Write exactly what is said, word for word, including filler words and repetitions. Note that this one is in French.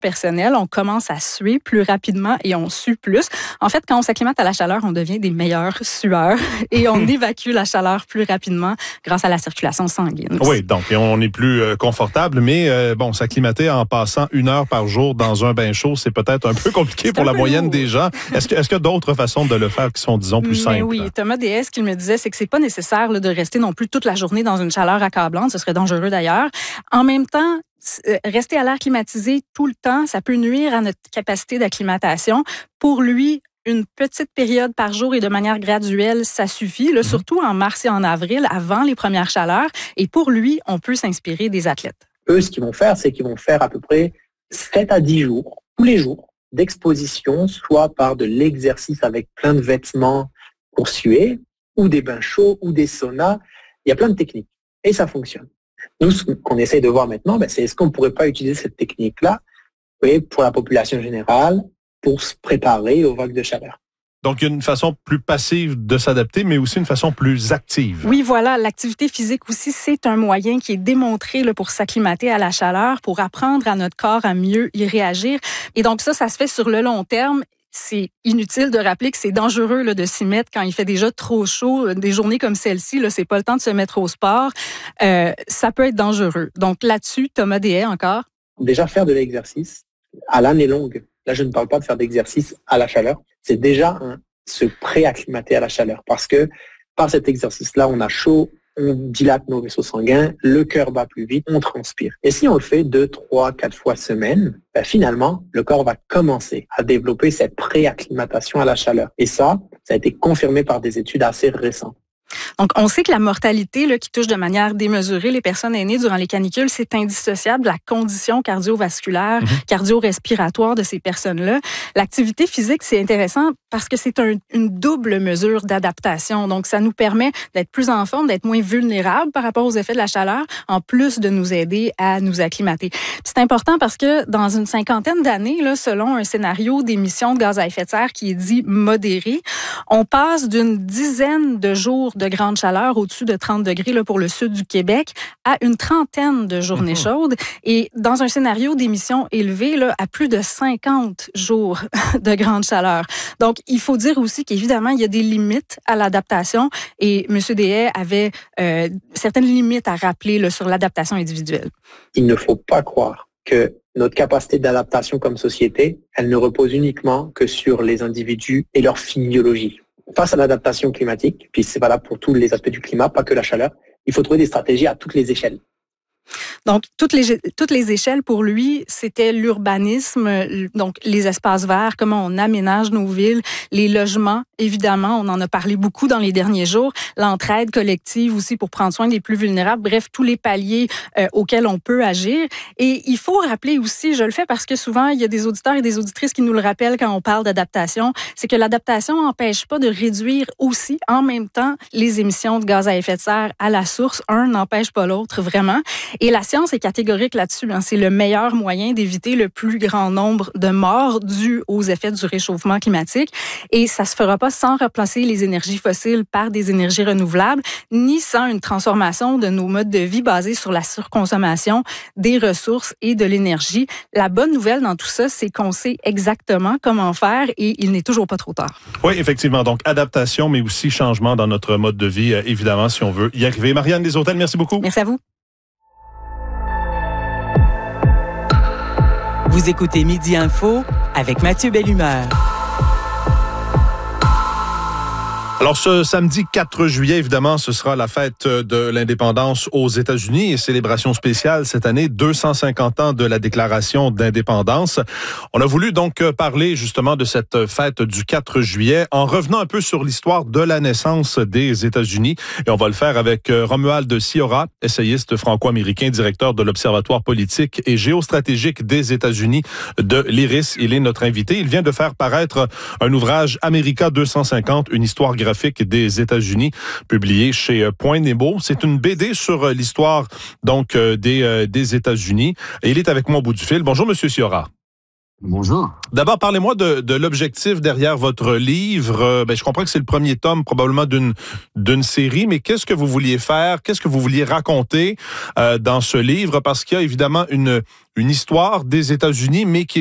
personnel, on commence à suer plus rapidement et on sue plus. En fait, quand on s'acclimate à la chaleur, on devient des meilleurs sueurs et on évacue la chaleur plus rapidement grâce à la circulation sanguine. Oui, donc on est plus euh, confortable, mais euh, bon, s'acclimater en passant une heure par jour dans un bain chaud, c'est peut-être un peu compliqué c'est pour la moyenne lourd. Des gens. Est-ce que, est-ce qu'il y a d'autres façons de le faire qui sont, disons, plus mais simples? Oui, Thomas Deshaies, ce qu'il me disait, c'est que c'est pas nécessaire là, de rester non plus toute la journée dans une chaleur accablante. Ce serait dangereux d'ailleurs. En même temps, rester à l'air climatisé tout le temps, ça peut nuire à notre capacité d'acclimatation. Pour lui, une petite période par jour et de manière graduelle, ça suffit, là, mm-hmm. surtout en mars et en avril, avant les premières chaleurs. Et pour lui, on peut s'inspirer des athlètes. Eux, ce qu'ils vont faire, c'est qu'ils vont faire à peu près sept à dix jours, tous les jours, d'exposition, soit par de l'exercice avec plein de vêtements pour suer, ou des bains chauds, ou des saunas. Il y a plein de techniques. Et ça fonctionne. Nous, ce qu'on essaie de voir maintenant, ben, c'est est-ce qu'on ne pourrait pas utiliser cette technique-là oui, pour la population générale, pour se préparer aux vagues de chaleur. Donc, il y a une façon plus passive de s'adapter, mais aussi une façon plus active. Oui, voilà. L'activité physique aussi, c'est un moyen qui est démontré là, pour s'acclimater à la chaleur, pour apprendre à notre corps à mieux y réagir. Et donc, ça, ça se fait sur le long terme. C'est inutile de rappeler que c'est dangereux là, de s'y mettre quand il fait déjà trop chaud. Des journées comme celle-ci, là, c'est pas le temps de se mettre au sport. Euh, ça peut être dangereux. Donc là-dessus, Thomas Deshaies encore. Déjà, faire de l'exercice à l'année longue. Là, je ne parle pas de faire d'exercice à la chaleur. C'est déjà hein, se pré-acclimater à la chaleur. Parce que par cet exercice-là, on a chaud, on dilate nos vaisseaux sanguins, le cœur bat plus vite, on transpire. Et si on le fait deux, trois, quatre fois semaine, ben finalement, le corps va commencer à développer cette pré-acclimatation à la chaleur. Et ça, ça a été confirmé par des études assez récentes. Donc, on sait que la mortalité là, qui touche de manière démesurée les personnes aînées durant les canicules, c'est indissociable de la condition cardiovasculaire, mm-hmm. cardio-respiratoire de ces personnes-là. L'activité physique, c'est intéressant parce que c'est un, une double mesure d'adaptation. Donc, ça nous permet d'être plus en forme, d'être moins vulnérables par rapport aux effets de la chaleur, en plus de nous aider à nous acclimater. Puis c'est important parce que dans une cinquantaine d'années, là, selon un scénario d'émissions de gaz à effet de serre qui est dit modéré, on passe d'une dizaine de jours de grande chaleur au-dessus de trente degrés là, pour le sud du Québec à une trentaine de journées mmh. chaudes et dans un scénario d'émissions élevées là, à plus de cinquante jours de grande chaleur. Donc, il faut dire aussi qu'évidemment, il y a des limites à l'adaptation et M. Deshaies avait euh, certaines limites à rappeler là, sur l'adaptation individuelle. Il ne faut pas croire que notre capacité d'adaptation comme société, elle ne repose uniquement que sur les individus et leur physiologie. Face à l'adaptation climatique, puis c'est valable pour tous les aspects du climat, pas que la chaleur, il faut trouver des stratégies à toutes les échelles. Donc, toutes les, toutes les échelles, pour lui, c'était l'urbanisme, donc les espaces verts, comment on aménage nos villes, les logements, évidemment, on en a parlé beaucoup dans les derniers jours, l'entraide collective aussi pour prendre soin des plus vulnérables, bref, tous les paliers euh, auxquels on peut agir. Et il faut rappeler aussi, je le fais parce que souvent, il y a des auditeurs et des auditrices qui nous le rappellent quand on parle d'adaptation, c'est que l'adaptation n'empêche pas de réduire aussi, en même temps, les émissions de gaz à effet de serre à la source. Un n'empêche pas l'autre, vraiment. Et la science est catégorique là-dessus. Hein. C'est le meilleur moyen d'éviter le plus grand nombre de morts dus aux effets du réchauffement climatique. Et ça se fera pas sans remplacer les énergies fossiles par des énergies renouvelables, ni sans une transformation de nos modes de vie basés sur la surconsommation des ressources et de l'énergie. La bonne nouvelle dans tout ça, c'est qu'on sait exactement comment faire et il n'est toujours pas trop tard. Oui, effectivement. Donc, adaptation, mais aussi changement dans notre mode de vie, évidemment, si on veut y arriver. Marianne Deshaies, merci beaucoup. Merci à vous. Vous écoutez Midi Info avec Mathieu Bellumeur. Alors, ce samedi quatre juillet, évidemment, ce sera la fête de l'indépendance aux États-Unis et célébration spéciale cette année, deux cent cinquante ans de la déclaration d'indépendance. On a voulu donc parler justement de cette fête du quatre juillet en revenant un peu sur l'histoire de la naissance des États-Unis. Et on va le faire avec Romuald Siora, essayiste franco-américain, directeur de l'Observatoire politique et géostratégique des États-Unis de l'I R I S. Il est notre invité. Il vient de faire paraître un ouvrage America deux cent cinquante, une histoire graphique des États-Unis, publié chez Point Nemo. C'est une B D sur l'histoire donc des, des États-Unis. Et il est avec moi au bout du fil. Bonjour, Monsieur Siora. Bonjour. D'abord, parlez-moi de, de l'objectif derrière votre livre. Euh, ben, je comprends que c'est le premier tome probablement d'une d'une série, mais qu'est-ce que vous vouliez faire? Qu'est-ce que vous vouliez raconter euh, dans ce livre? Parce qu'il y a évidemment une, une histoire des États-Unis, mais qui